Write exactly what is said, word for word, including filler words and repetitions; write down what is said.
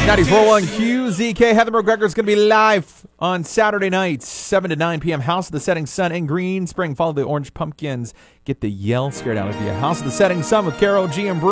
ninety-four point one Q Z K. Heather McGregor is going to be live on Saturday nights, seven to nine p.m. House of the Setting Sun in Green Spring. Follow the Orange Pumpkins. Get the yell scared out of you. House of the Setting Sun with Carol G and Bruce.